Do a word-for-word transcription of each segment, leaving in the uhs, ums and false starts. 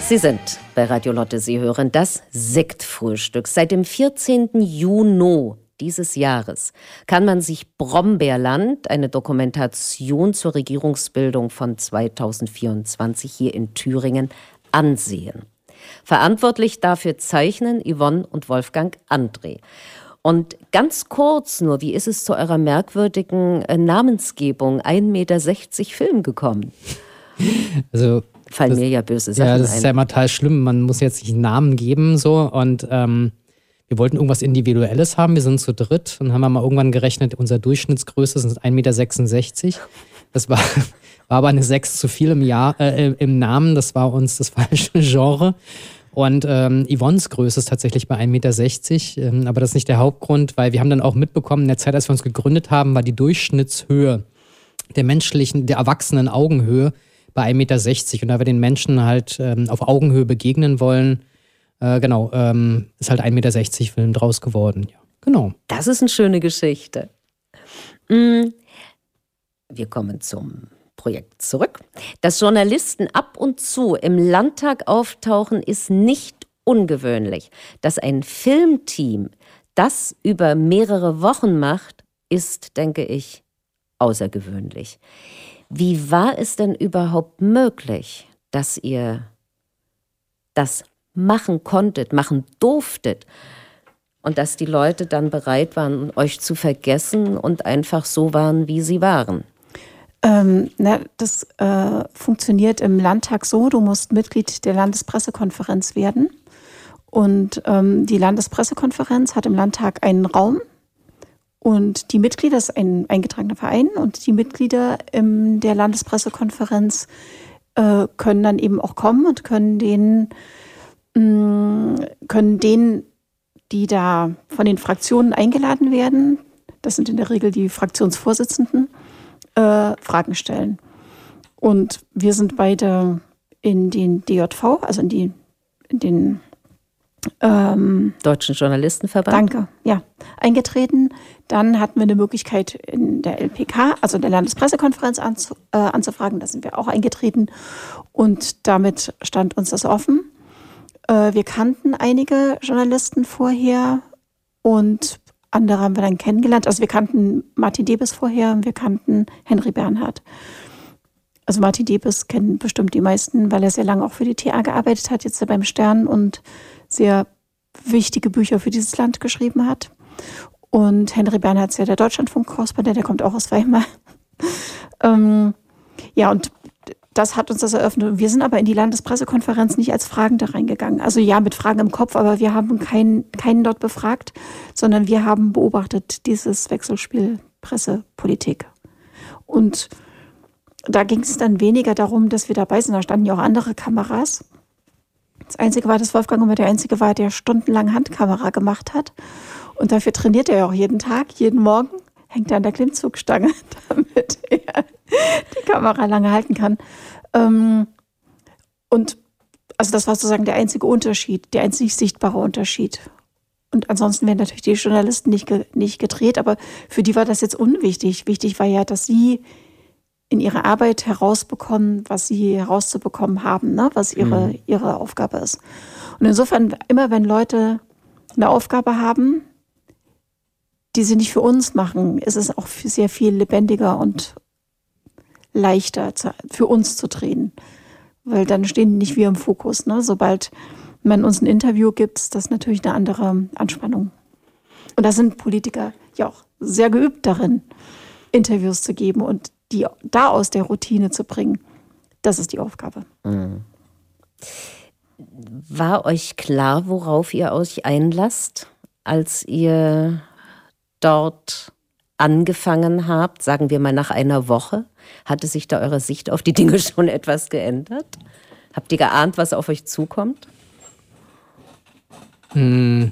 Sie sind bei Radio Lotte, Sie hören das Sektfrühstück. Seit dem vierzehnten Juni dieses Jahres kann man sich Brombeerland, eine Dokumentation zur Regierungsbildung von zweitausendvierundzwanzig hier in Thüringen, ansehen. Verantwortlich dafür zeichnen Yvonne und Wolfgang André. Und ganz kurz nur, wie ist es zu eurer merkwürdigen äh, Namensgebung ein Meter sechzig Film gekommen? Also Fallen das, mir ja böse Sachen ein. Ja, das ist ja immer total schlimm. Man muss jetzt nicht einen Namen geben so und ähm, wir wollten irgendwas Individuelles haben. Wir sind zu dritt und haben mal irgendwann gerechnet, unsere Durchschnittsgröße sind ein Meter sechsundsechzig. Das war, war aber eine sechs zu viel im, Jahr, äh, im Namen. Das war uns das falsche Genre. Und ähm, Yvonnes Größe ist tatsächlich bei ein Meter sechzig. Ähm, aber das ist nicht der Hauptgrund, weil wir haben dann auch mitbekommen, in der Zeit, als wir uns gegründet haben, war die Durchschnittshöhe der menschlichen, der erwachsenen Augenhöhe bei ein Meter sechzig. Und da wir den Menschen halt ähm, auf Augenhöhe begegnen wollen, äh, genau, ähm, ist halt ein Meter sechzig Film draus geworden. Ja, genau. Das ist eine schöne Geschichte. Mm. Wir kommen zum Projekt zurück. Dass Journalisten ab und zu im Landtag auftauchen, ist nicht ungewöhnlich. Dass ein Filmteam das über mehrere Wochen macht, ist, denke ich, außergewöhnlich. Wie war es denn überhaupt möglich, dass ihr das machen konntet, machen durftet und dass die Leute dann bereit waren, euch zu vergessen und einfach so waren, wie sie waren? Ähm, na, das äh, funktioniert im Landtag so, du musst Mitglied der Landespressekonferenz werden und ähm, die Landespressekonferenz hat im Landtag einen Raum. Und die Mitglieder, das ist ein eingetragener Verein, und die Mitglieder in der Landespressekonferenz äh, können dann eben auch kommen und können den, mh, können denen, die da von den Fraktionen eingeladen werden, das sind in der Regel die Fraktionsvorsitzenden, äh, Fragen stellen. Und wir sind beide in den D J V, also in, die, in den Ähm, Deutschen Journalistenverband. Danke, ja, eingetreten. Dann hatten wir eine Möglichkeit in der L P K, also in der Landespressekonferenz anzu, äh, anzufragen. Da sind wir auch eingetreten und damit stand uns das offen. Äh, wir kannten einige Journalisten vorher und andere haben wir dann kennengelernt. Also wir kannten Martin Debes vorher und wir kannten Henry Bernhard. Also Martin Debes kennen bestimmt die meisten, weil er sehr lange auch für die T A gearbeitet hat, jetzt beim Stern und sehr wichtige Bücher für dieses Land geschrieben hat. Und Henry Bernhard ist ja der Deutschlandfunk-Korrespondent, der kommt auch aus Weimar. ähm, ja, und das hat uns das eröffnet. Wir sind aber in die Landespressekonferenz nicht als Fragende reingegangen. Also ja, mit Fragen im Kopf, aber wir haben keinen, keinen dort befragt, sondern wir haben beobachtet dieses Wechselspiel Pressepolitik. Und da ging es dann weniger darum, dass wir dabei sind. Da standen ja auch andere Kameras. Das Einzige war, dass Wolfgang immer der Einzige war, der stundenlang Handkamera gemacht hat. Und dafür trainiert er ja auch jeden Tag, jeden Morgen, hängt er an der Klimmzugstange, damit er die Kamera lange halten kann. Und also das war sozusagen der einzige Unterschied, der einzig sichtbare Unterschied. Und ansonsten werden natürlich die Journalisten nicht, ge- nicht gedreht, aber für die war das jetzt unwichtig. Wichtig war ja, dass sie in ihrer Arbeit herausbekommen, was sie herauszubekommen haben, ne? Was ihre, mhm. ihre Aufgabe ist. Und insofern, immer wenn Leute eine Aufgabe haben, die sie nicht für uns machen, ist es auch sehr viel lebendiger und leichter zu, für uns zu drehen. Weil dann stehen nicht wir im Fokus. Ne? Sobald man uns ein Interview gibt, ist das natürlich eine andere Anspannung. Und da sind Politiker ja auch sehr geübt darin, Interviews zu geben und die da aus der Routine zu bringen. Das ist die Aufgabe. Mhm. War euch klar, worauf ihr euch einlasst, als ihr dort angefangen habt? Sagen wir mal nach einer Woche. Hatte sich da eure Sicht auf die Dinge schon etwas geändert? Habt ihr geahnt, was auf euch zukommt? Hm.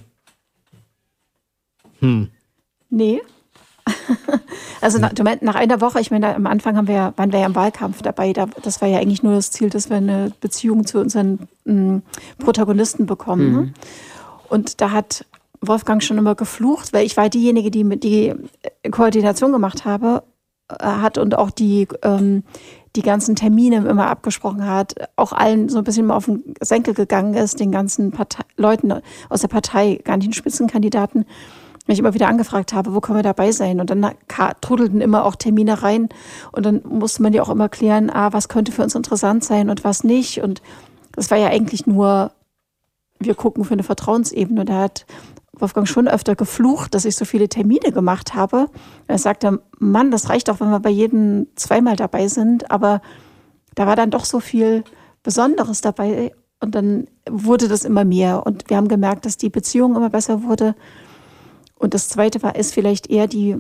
Hm. Nee. Also nach, nach einer Woche, ich meine, am Anfang haben wir, waren wir ja im Wahlkampf dabei. Da, das war ja eigentlich nur das Ziel, dass wir eine Beziehung zu unseren m, Protagonisten bekommen. Mhm. Ne? Und da hat Wolfgang schon immer geflucht, weil ich war diejenige, die die Koordination gemacht habe, hat und auch die, ähm, die ganzen Termine immer abgesprochen hat, auch allen so ein bisschen mal auf den Senkel gegangen ist, den ganzen Partei- Leuten aus der Partei, gar nicht den Spitzenkandidaten, wenn ich immer wieder angefragt habe, wo können wir dabei sein? Und dann trudelten immer auch Termine rein und dann musste man ja auch immer klären, ah, was könnte für uns interessant sein und was nicht. Und das war ja eigentlich nur, wir gucken für eine Vertrauensebene. Und da hat Wolfgang schon öfter geflucht, dass ich so viele Termine gemacht habe. Er sagte, Mann, das reicht doch, wenn wir bei jedem zweimal dabei sind. Aber da war dann doch so viel Besonderes dabei. Und dann wurde das immer mehr. Und wir haben gemerkt, dass die Beziehung immer besser wurde. Und das Zweite war, ist vielleicht eher die,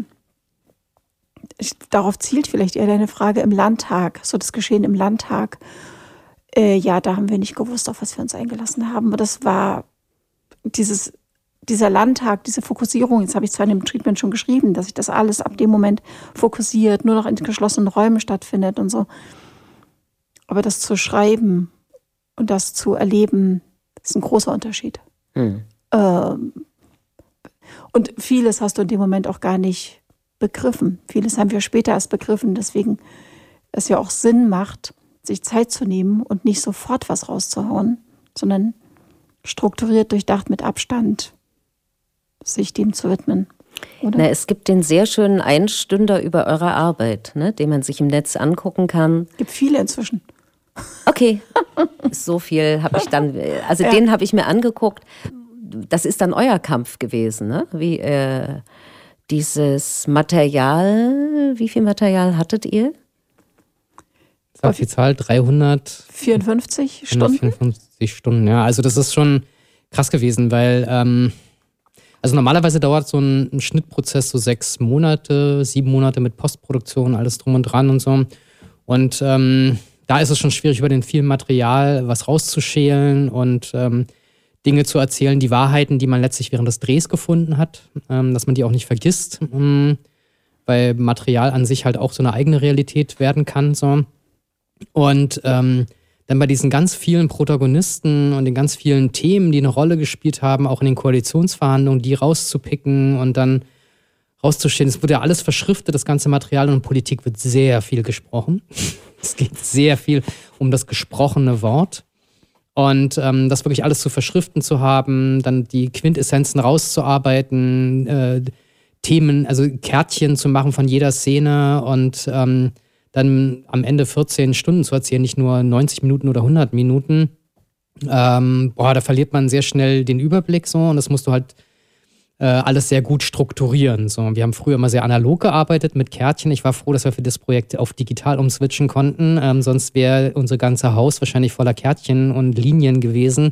darauf zielt vielleicht eher deine Frage, im Landtag, so das Geschehen im Landtag. Äh, ja, da haben wir nicht gewusst, auf was wir uns eingelassen haben. Und das war dieses, dieser Landtag, diese Fokussierung, jetzt habe ich zwar in dem Treatment schon geschrieben, dass sich das alles ab dem Moment fokussiert, nur noch in geschlossenen Räumen stattfindet und so. Aber das zu schreiben und das zu erleben, ist ein großer Unterschied. Hm. Ähm, Und vieles hast du in dem Moment auch gar nicht begriffen. Vieles haben wir später erst begriffen, deswegen es ja auch Sinn macht, sich Zeit zu nehmen und nicht sofort was rauszuhauen, sondern strukturiert, durchdacht, mit Abstand sich dem zu widmen. Oder? Na, es gibt den sehr schönen Einstünder über eure Arbeit, ne, den man sich im Netz angucken kann. Es gibt viele inzwischen. Okay, so viel habe ich dann, also ja. Den habe ich mir angeguckt. Das ist dann euer Kampf gewesen, ne? Wie äh, dieses Material, wie viel Material hattet ihr? Sag die Zahl, dreihundertvierundfünfzig Stunden. dreihundertvierundfünfzig Stunden, ja. Also das ist schon krass gewesen, weil ähm, also normalerweise dauert so ein, ein Schnittprozess so sechs Monate, sieben Monate mit Postproduktion, alles drum und dran und so. Und ähm, da ist es schon schwierig, über den vielen Material was rauszuschälen und ähm, Dinge zu erzählen, die Wahrheiten, die man letztlich während des Drehs gefunden hat, ähm, dass man die auch nicht vergisst, ähm, weil Material an sich halt auch so eine eigene Realität werden kann. So. Und ähm, dann bei diesen ganz vielen Protagonisten und den ganz vielen Themen, die eine Rolle gespielt haben, auch in den Koalitionsverhandlungen, die rauszupicken und dann rauszustehen. Es wurde ja alles verschriftet, das ganze Material, und Politik wird sehr viel gesprochen. Es geht sehr viel um das gesprochene Wort. Und ähm, das wirklich alles zu verschriften zu haben, dann die Quintessenzen rauszuarbeiten, äh, Themen, also Kärtchen zu machen von jeder Szene und ähm, dann am Ende vierzehn Stunden zu erzählen, nicht nur neunzig Minuten oder hundert Minuten. Ähm, boah, da verliert man sehr schnell den Überblick so, und das musst du halt äh, alles sehr gut strukturieren. So. Wir haben früher immer sehr analog gearbeitet mit Kärtchen. Ich war froh, dass wir für das Projekt auf digital umswitchen konnten. Ähm, sonst wäre unser ganzer Haus wahrscheinlich voller Kärtchen und Linien gewesen,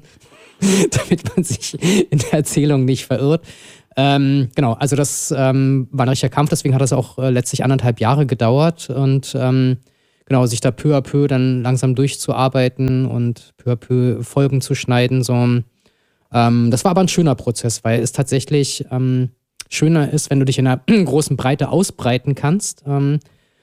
damit man sich in der Erzählung nicht verirrt. Ähm, genau, also das ähm, war ein richtiger Kampf, deswegen hat das auch äh, letztlich anderthalb Jahre gedauert und ähm, genau, sich da peu à peu dann langsam durchzuarbeiten und peu à peu Folgen zu schneiden. So. Ähm, das war aber ein schöner Prozess, weil es tatsächlich ähm, schöner ist, wenn du dich in einer großen Breite ausbreiten kannst, ähm,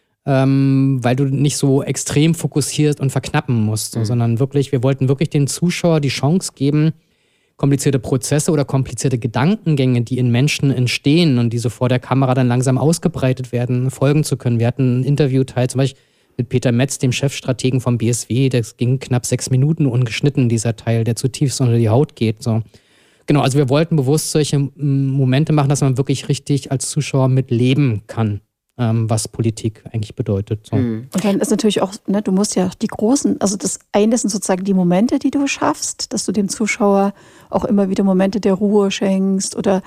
ähm, weil du nicht so extrem fokussiert und verknappen musst, so, mhm. sondern wirklich, wir wollten wirklich dem Zuschauer die Chance geben, komplizierte Prozesse oder komplizierte Gedankengänge, die in Menschen entstehen und die so vor der Kamera dann langsam ausgebreitet werden, folgen zu können. Wir hatten ein Interviewteil zum Beispiel mit Peter Metz, dem Chefstrategen vom B S W, das ging knapp sechs Minuten ungeschnitten, dieser Teil, der zutiefst unter die Haut geht. So. Genau, also wir wollten bewusst solche Momente machen, dass man wirklich richtig als Zuschauer mitleben kann, ähm, was Politik eigentlich bedeutet. So. Und dann ist natürlich auch, ne, du musst ja die großen, also das eine sind sozusagen die Momente, die du schaffst, dass du dem Zuschauer auch immer wieder Momente der Ruhe schenkst oder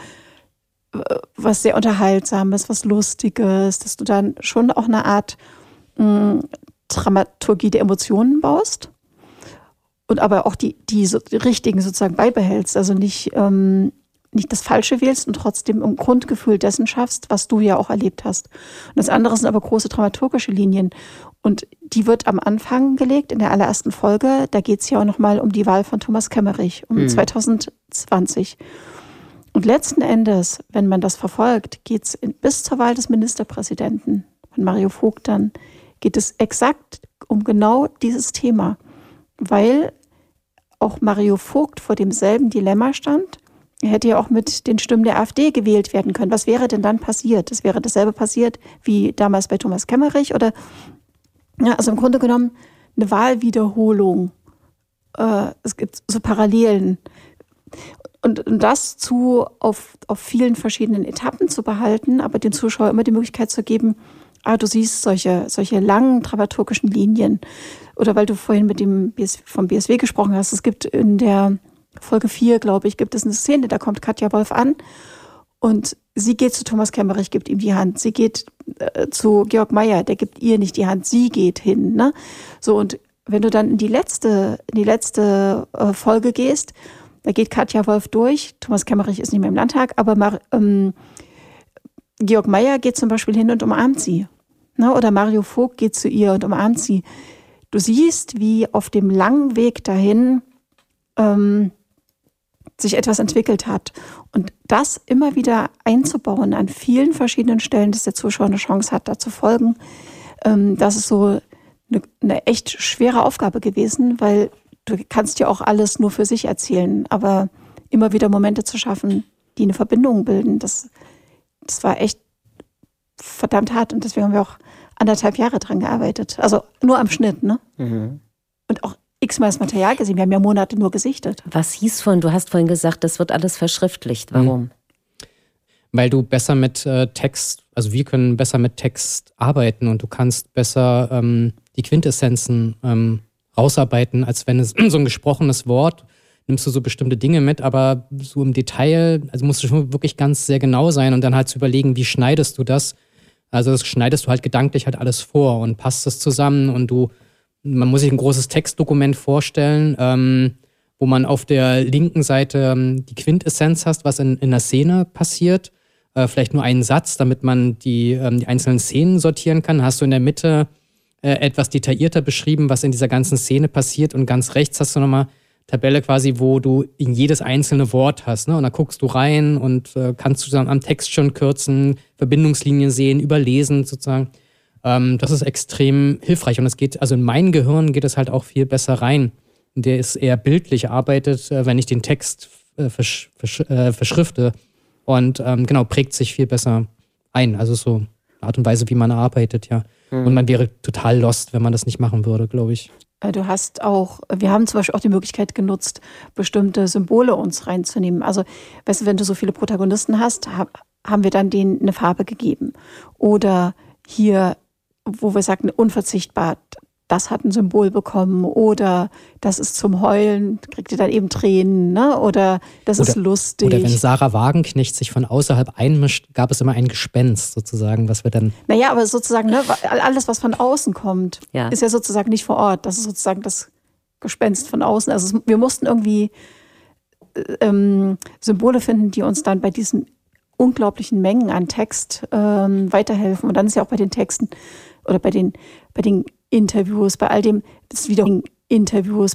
was sehr Unterhaltsames, was Lustiges, dass du dann schon auch eine Art mh, Dramaturgie der Emotionen baust und aber auch die, die, so, die richtigen sozusagen beibehältst, also nicht, ähm, nicht das Falsche wählst und trotzdem im Grundgefühl dessen schaffst, was du ja auch erlebt hast. Und das andere sind aber große dramaturgische Linien. Und die wird am Anfang gelegt, in der allerersten Folge. Da geht es ja auch nochmal um die Wahl von Thomas Kemmerich, um mhm. zwanzig zwanzig. Und letzten Endes, wenn man das verfolgt, geht es bis zur Wahl des Ministerpräsidenten von Mario Vogt dann, geht es exakt um genau dieses Thema. Weil auch Mario Vogt vor demselben Dilemma stand. Er hätte ja auch mit den Stimmen der AfD gewählt werden können. Was wäre denn dann passiert? Es wäre dasselbe passiert wie damals bei Thomas Kemmerich oder Ja, also im Grunde genommen eine Wahlwiederholung. Äh, es gibt so Parallelen. Und, und das zu auf, auf vielen verschiedenen Etappen zu behalten, aber den Zuschauer immer die Möglichkeit zu geben, ah, du siehst solche, solche langen dramaturgischen Linien. Oder weil du vorhin mit dem B S, vom B S W gesprochen hast, es gibt in der Folge vier, glaube ich, gibt es eine Szene, da kommt Katja Wolf an und sie geht zu Thomas Kemmerich, gibt ihm die Hand. Sie geht äh, zu Georg Meyer, der gibt ihr nicht die Hand, sie geht hin. Ne? So, und wenn du dann in die letzte, in die letzte äh, Folge gehst, da geht Katja Wolf durch. Thomas Kemmerich ist nicht mehr im Landtag, aber Mar- ähm, Georg Meyer geht zum Beispiel hin und umarmt sie. Ne? Oder Mario Vogt geht zu ihr und umarmt sie. Du siehst, wie auf dem langen Weg dahin ähm, sich etwas entwickelt hat. Und das immer wieder einzubauen an vielen verschiedenen Stellen, dass der Zuschauer eine Chance hat, da zu folgen, ähm, das ist so eine, eine echt schwere Aufgabe gewesen, weil du kannst ja auch alles nur für sich erzählen, aber immer wieder Momente zu schaffen, die eine Verbindung bilden, das, das war echt verdammt hart und deswegen haben wir auch anderthalb Jahre dran gearbeitet. Also nur am Schnitt, ne? Mhm. Und auch x-mal das Material gesehen. Wir haben ja Monate nur gesichtet. Was hieß vorhin, du hast vorhin gesagt, das wird alles verschriftlicht. Warum? Mhm. Weil du besser mit äh, Text, also wir können besser mit Text arbeiten und du kannst besser ähm, die Quintessenzen ähm, rausarbeiten, als wenn es so ein gesprochenes Wort, nimmst du so bestimmte Dinge mit, aber so im Detail, also musst du schon wirklich ganz sehr genau sein und dann halt zu überlegen, wie schneidest du das? Also das schneidest du halt gedanklich halt alles vor und passt es zusammen und du, man muss sich ein großes Textdokument vorstellen, ähm, wo man auf der linken Seite ähm, die Quintessenz hast, was in, in der Szene passiert, äh, vielleicht nur einen Satz, damit man die, ähm, die einzelnen Szenen sortieren kann. Hast du in der Mitte äh, etwas detaillierter beschrieben, was in dieser ganzen Szene passiert und ganz rechts hast du nochmal Tabelle quasi, wo du in jedes einzelne Wort hast, ne? Und da guckst du rein und äh, kannst du dann am Text schon kürzen, Verbindungslinien sehen, überlesen sozusagen. Ähm, das ist extrem hilfreich und es geht, also in mein Gehirn geht es halt auch viel besser rein. Der ist eher bildlich arbeitet, äh, wenn ich den Text äh, versch- versch- äh, verschrifte und ähm, genau, prägt sich viel besser ein. Also so eine Art und Weise, wie man arbeitet, ja. Mhm. Und man wäre total lost, wenn man das nicht machen würde, glaube ich. Du hast auch, wir haben zum Beispiel auch die Möglichkeit genutzt, bestimmte Symbole uns reinzunehmen. Also, weißt du, wenn du so viele Protagonisten hast, hab, haben wir dann denen eine Farbe gegeben. Oder hier, wo wir sagten, unverzichtbar, das hat ein Symbol bekommen. Oder das ist zum Heulen, kriegt ihr dann eben Tränen, ne? Oder das oder, ist lustig. Oder wenn Sarah Wagenknecht sich von außerhalb einmischt, gab es immer ein Gespenst sozusagen, was wir dann... Naja, aber sozusagen, ne, alles, was von außen kommt, ja. ist ja sozusagen nicht vor Ort. Das ist sozusagen das Gespenst von außen. Also wir mussten irgendwie ähm, Symbole finden, die uns dann bei diesen unglaublichen Mengen an Text ähm, weiterhelfen. Und dann ist ja auch bei den Texten oder bei den, bei den Interviews, bei all dem, das ist wieder Interviews,